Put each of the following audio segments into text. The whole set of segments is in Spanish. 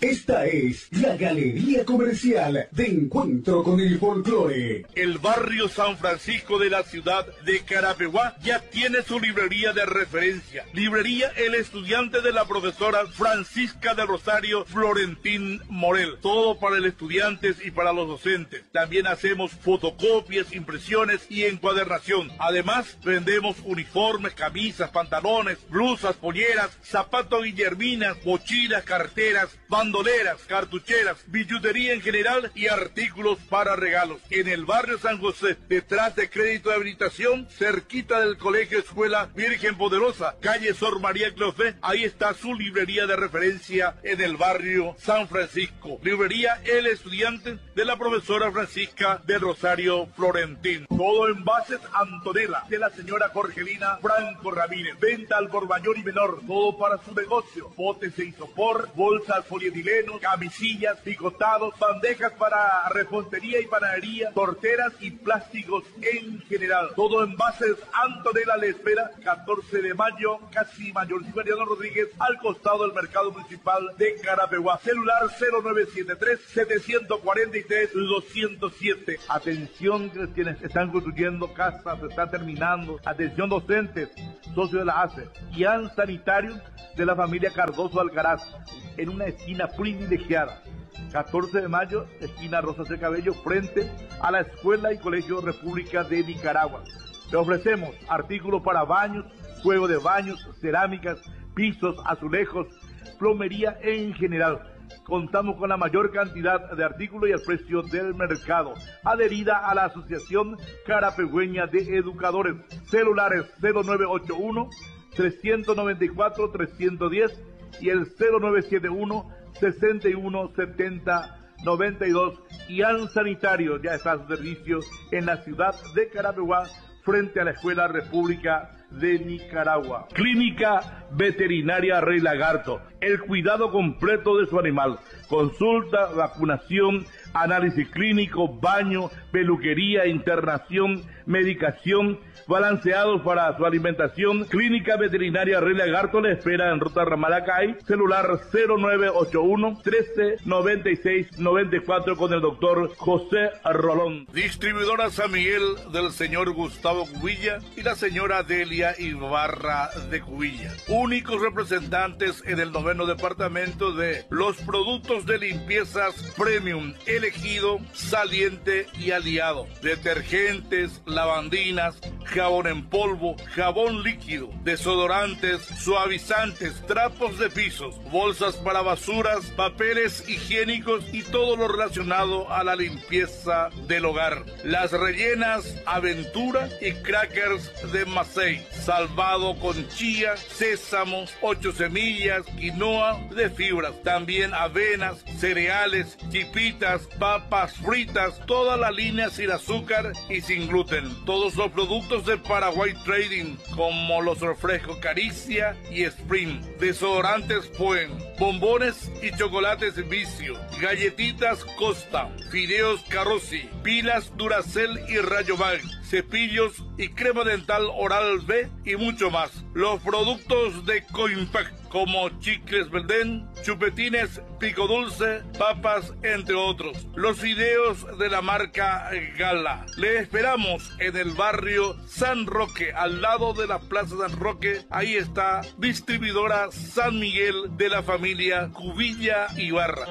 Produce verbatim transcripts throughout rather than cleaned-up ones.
Esta es la Galería Comercial de Encuentro con el Folclore. El barrio San Francisco de la ciudad de Carapeguá ya tiene su librería de referencia. Librería El Estudiante de la profesora Francisca del Rosario Florentín Morel. Todo para el estudiante y para los docentes. También hacemos fotocopias, impresiones y encuadernación. Además, vendemos uniformes, camisas, pantalones, blusas, polleras, zapatos guillerminas, mochilas, carteras, bandoleras, cartucheras, billutería en general y artículos para regalos. En el barrio San José, detrás de Crédito de Habilitación, cerquita del Colegio Escuela Virgen Poderosa, calle Sor María Cleofé, ahí está su librería de referencia en el barrio San Francisco. Librería El Estudiante de la profesora Francisca del Rosario Florentín. Todo envases Antonella de la señora Jorgelina Franco Ramírez. Venta al por mayor y menor. Todo para su negocio. Botes e isopor, bolsas polietilenos, camisillas, picotados, bandejas para repostería y panadería, torteras y plásticos en general. Todo envases Antonella le espera. catorce de mayo, casi Mayor Mariano Rodríguez, al costado del mercado municipal de Carapeguá. Celular cero nueve siete tres, siete cuatro tres, dos cero siete. Atención quienes están construyendo casas, se están terminando. Atención docentes, socios de la A C E. Y an sanitario de la familia Cardoso Alcaraz, en una esquina privilegiada. catorce de mayo, esquina Rosa C. Cabello, frente a la Escuela y Colegio República de Nicaragua. Le ofrecemos artículos para baños, juego de baños, cerámicas, pisos, azulejos, plomería en general. Contamos con la mayor cantidad de artículos y el precio del mercado. Adherida a la Asociación Carapegüeña de Educadores. Celulares cero nueve ocho uno, tres nueve cuatro, tres uno cero y el cero nueve siete uno, seis uno siete cero, nueve dos. Y an sanitario ya está a su servicio en la ciudad de Carapeguá, frente a la Escuela República de Nicaragua. Clínica Veterinaria Rey Lagarto, el cuidado completo de su animal, consulta, vacunación, análisis clínico, baño, peluquería, internación, medicación, balanceados para su alimentación. Clínica Veterinaria Rey Lagarto le espera en Ruta Ramalacay, celular cero nueve ocho uno, trece, noventa y seis, noventa y cuatro con el doctor José Rolón. Distribuidora San Miguel del señor Gustavo Cubilla y la señora Delia Ibarra de Cubilla. Únicos representantes en el noveno departamento de los productos de limpiezas premium, elegido, saliente y aliado. Detergentes, lavandinas, jabón en polvo, jabón líquido, desodorantes, suavizantes, trapos de pisos, bolsas para basuras, papeles higiénicos y todo lo relacionado a la limpieza del hogar. Las rellenas Aventura y crackers de Macei, salvado con chía, sésamo, ocho semillas, quinoa de fibras, también avenas, cereales, chipitas, papas fritas, toda la línea sin azúcar y sin gluten. Todos los productos de Paraguay Trading, como los refrescos Caricia y Spring, desodorantes Poen, bombones y chocolates Vicio, galletitas Costa, fideos Carrozzi, pilas Duracell y Rayovac, cepillos y crema dental Oral B y mucho más. Los productos de Coimpact, como chicles Belden, chupetines Pico Dulce, papas, entre otros. Los fideos de la marca Gala. Le esperamos en el barrio San Roque, al lado de la Plaza San Roque. Ahí está distribuidora San Miguel de la familia Cubilla Ibarra.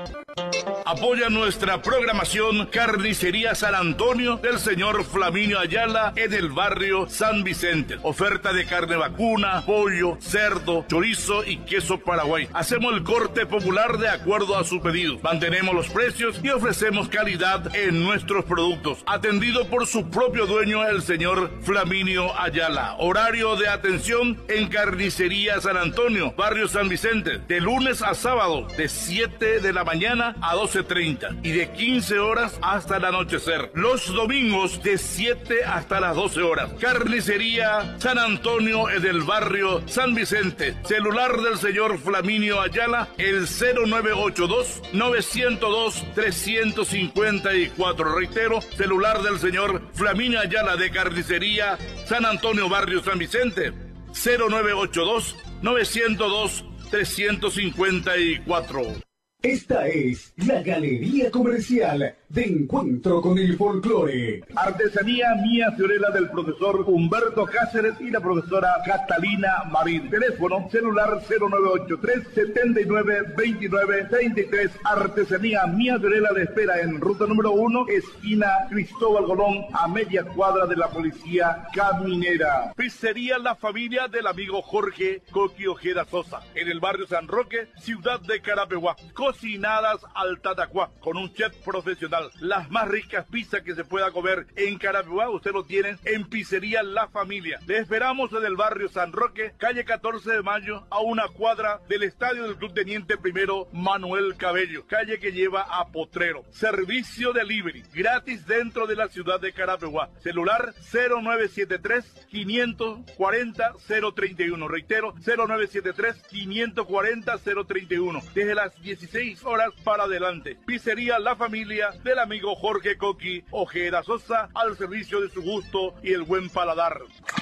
Apoya nuestra programación Carnicería San Antonio del señor Flaminio Ayala en el barrio San Vicente. Oferta de carne vacuna, pollo, cerdo, chorizo y queso Paraguay. Hacemos el corte popular de acuerdo a su pedido. Mantenemos los precios y ofrecemos calidad en nuestros productos. Atendido por su propio dueño, el señor Flaminio Ayala. Horario de atención en Carnicería San Antonio, barrio San Vicente, de lunes a sábado, de siete de la mañana a doce treinta y de quince horas hasta el anochecer. Los domingos de siete hasta las doce horas. Carnicería San Antonio en el barrio San Vicente. Celular del señor Flaminio Ayala, el cero nueve ocho dos, nueve cero dos, tres cinco cuatro. Reitero, celular del señor Flaminio Ayala de Carnicería San Antonio, barrio San Vicente, cero nueve ocho dos, nueve cero dos, tres cinco cuatro. Esta es la Galería Comercial de Encuentro con el Folclore. Artesanía Mía Fiorella del profesor Humberto Cáceres y la profesora Catalina Marín. Teléfono celular cero nueve ocho tres, setenta y nueve, veintinueve, treinta y tres. Artesanía Mía Fiorella le espera en ruta número uno, esquina Cristóbal Colón, a media cuadra de la Policía Caminera. Pizzería La Familia del amigo Jorge Coqui Ojeda Sosa, en el barrio San Roque, ciudad de Carapeguá. Cocinadas al tatacuá, con un chef profesional. Las más ricas pizzas que se pueda comer en Carapeguá, usted lo tiene en Pizzería La Familia. Le esperamos en el barrio San Roque, calle catorce de mayo, a una cuadra del estadio del Club Teniente Primero Manuel Cabello, calle que lleva a Potrero. Servicio delivery, gratis dentro de la ciudad de Carapeguá. Celular cero nueve siete tres, quinientos cuarenta, cero treinta y uno. Reitero, cero nueve siete tres, quinientos cuarenta, cero treinta y uno. Desde las dieciséis horas para adelante. Pizzería La Familia del amigo Jorge Coqui Ojeda Sosa, al servicio de su gusto y el buen paladar.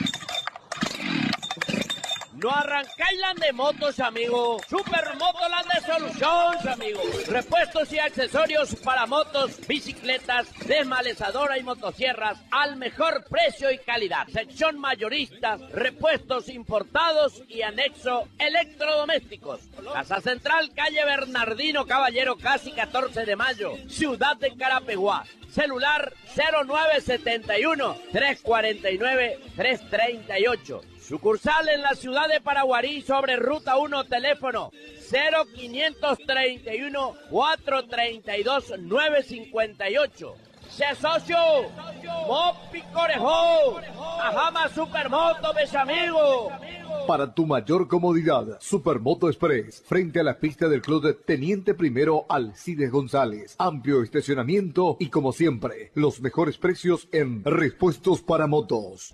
No arrancáis las de motos, amigo. Supermotoland de Solutions, amigo. Repuestos y accesorios para motos, bicicletas, desmalezadora y motosierras al mejor precio y calidad. Sección mayorista, repuestos importados y anexo electrodomésticos. Casa Central, calle Bernardino Caballero, casi catorce de mayo, ciudad de Carapeguá. Celular cero nueve siete uno, tres cuatro nueve, tres tres ocho. Sucursal en la ciudad de Paraguarí sobre Ruta uno, teléfono cero quinientos treinta y uno, cuatrocientos treinta y dos, novecientos cincuenta y ocho. ¡Se socio! ¡Mopi Corejo! ¡Ajama Supermoto, mis amigos! Para tu mayor comodidad, Supermoto Express, frente a la pista del Club de Teniente Primero Alcides González. Amplio estacionamiento y, como siempre, los mejores precios en repuestos para motos.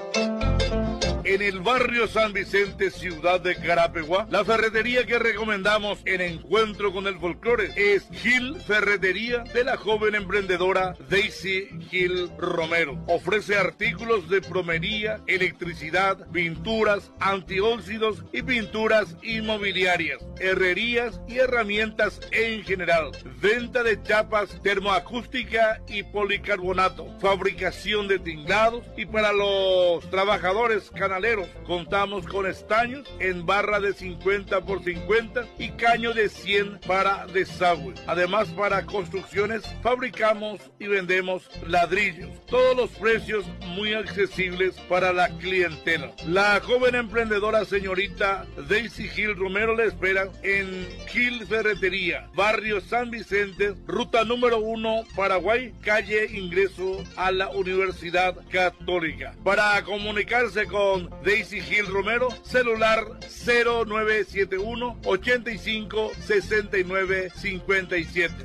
En el barrio San Vicente, ciudad de Carapeguá, la ferretería que recomendamos en Encuentro con el Folclore es Gil Ferretería, de la joven emprendedora Daisy Gil Romero. Ofrece artículos de plomería, electricidad, pinturas, antióxidos y pinturas inmobiliarias, herrerías y herramientas en general. Venta de chapas termoacústica y policarbonato, fabricación de tinglados, y para los trabajadores canaleros contamos con estaños en barra de cincuenta por cincuenta y caño de cien para desagüe. Además, para construcciones fabricamos y vendemos ladrillos. Todos los precios muy accesibles para la clientela. La joven emprendedora señorita Daisy Gil Romero le espera en Gil Ferretería, barrio San Vicente, ruta número uno, Paraguay, calle ingreso a la Universidad Católica. Para comunicarse con Daisy Gil Romero, celular cero nueve siete uno, ochenta y cinco, sesenta y nueve, cincuenta y siete.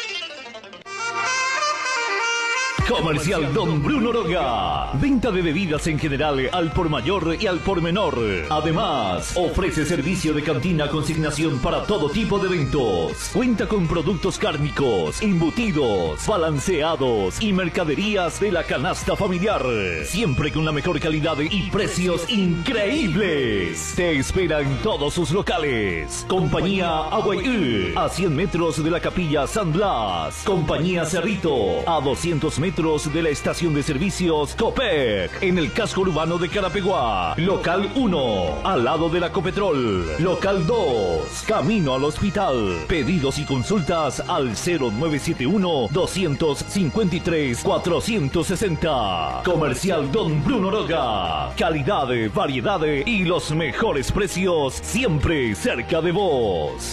Comercial Don Bruno Roga. Venta de bebidas en general al por mayor y al por menor. Además, ofrece servicio de cantina consignación para todo tipo de eventos. Cuenta con productos cárnicos, embutidos, balanceados y mercaderías de la canasta familiar. Siempre con la mejor calidad y precios increíbles. Te espera en todos sus locales. Compañía Aguayú, a cien metros de la Capilla San Blas. Compañía Cerrito, a doscientos metros de la estación de servicios Copec, en el casco urbano de Carapeguá. Local uno, al lado de la Copetrol. Local dos, camino al hospital. Pedidos y consultas al cero nueve siete uno, dos cinco tres, cuatro seis cero. Comercial Don Bruno Roga. Calidad, variedad y los mejores precios siempre cerca de vos.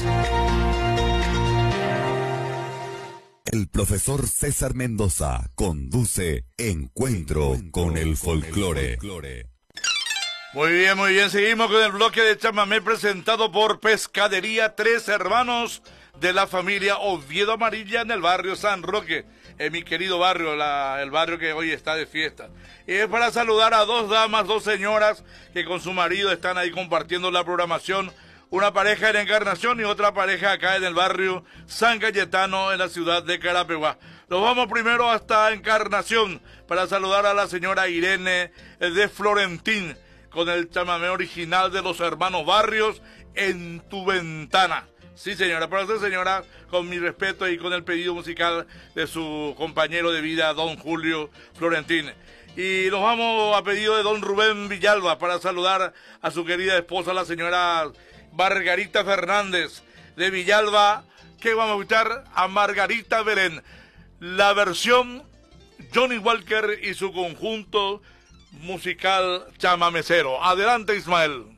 El profesor César Mendoza conduce Encuentro con el Folclore. Muy bien, muy bien. Seguimos con el bloque de chamamé presentado por Pescadería Tres Hermanos, de la familia Oviedo Amarilla, en el barrio San Roque. En mi querido barrio, la, el barrio que hoy está de fiesta. Y es para saludar a dos damas, dos señoras que con su marido están ahí compartiendo la programación. Una pareja en Encarnación y otra pareja acá en el barrio San Cayetano, en la ciudad de Carapeguá. Nos vamos primero hasta Encarnación para saludar a la señora Irene de Florentín con el chamamé original de los hermanos Barrios, En tu ventana. Sí, señora, para usted, señora, con mi respeto y con el pedido musical de su compañero de vida, don Julio Florentín. Y nos vamos a pedido de don Rubén Villalba para saludar a su querida esposa, la señora Margarita Fernández de Villalba, que vamos a escuchar a Margarita Belén, la versión Johnny Walker y su conjunto musical chamamecero. Adelante, Ismael.